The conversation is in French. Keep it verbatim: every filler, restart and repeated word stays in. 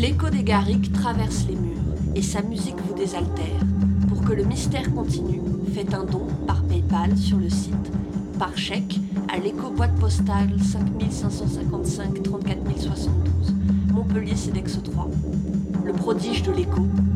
L'écho des Garrigues traverse les murs et sa musique vous désaltère. Pour que le mystère continue, faites un don par PayPal sur le site, par chèque à l'écho boîte postale cinq cinq cent cinquante-cinq trente-quatre mille soixante-douze, Montpellier C E D E X trois. Le prodige de l'écho